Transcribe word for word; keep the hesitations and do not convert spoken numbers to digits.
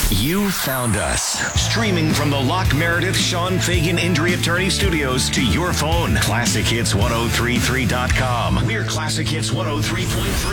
You found us. Streaming from the Lock Meredith Sean Fagan Injury Attorney Studios to your phone. classic hits ten thirty-three dot com. We're Classic Hits one oh three point three.